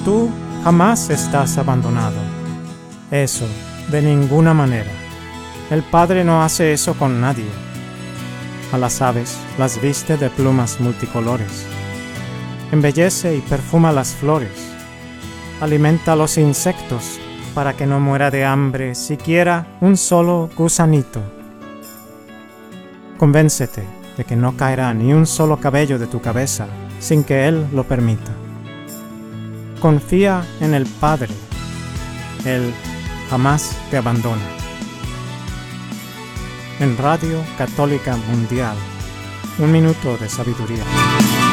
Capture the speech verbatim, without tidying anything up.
tú jamás estás abandonado. Eso, de ninguna manera. El Padre no hace eso con nadie. A las aves las viste de plumas multicolores. Embellece y perfuma las flores. Alimenta a los insectos para que no muera de hambre siquiera un solo gusanito. Convéncete de que no caerá ni un solo cabello de tu cabeza sin que Él lo permita. Confía en el Padre. Él jamás te abandona. En Radio Católica Mundial, un minuto de sabiduría.